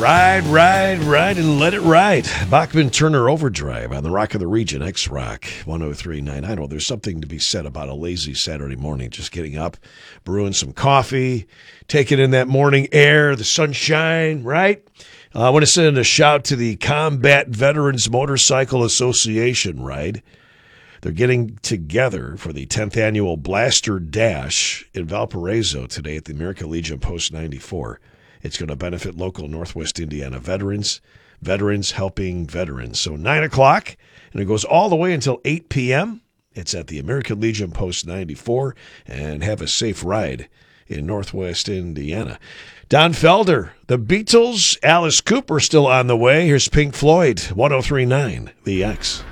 Ride, and let it ride. Bachman Turner Overdrive on the Rock of the Region, X-Rock 103.9. I know there's something to be said about a lazy Saturday morning, just getting up, brewing some coffee, taking in that morning air, the sunshine, right? I want to send a shout to the Combat Veterans Motorcycle Association ride. They're getting together for the 10th annual Blaster Dash in Valparaiso today at the American Legion Post 94. It's going to benefit local Northwest Indiana veterans helping veterans. So 9 o'clock, and it goes all the way until 8 p.m. It's at the American Legion Post 94, and have a safe ride in Northwest Indiana. Don Felder, the Beatles, Alice Cooper still on the way. Here's Pink Floyd, 103.9, The X.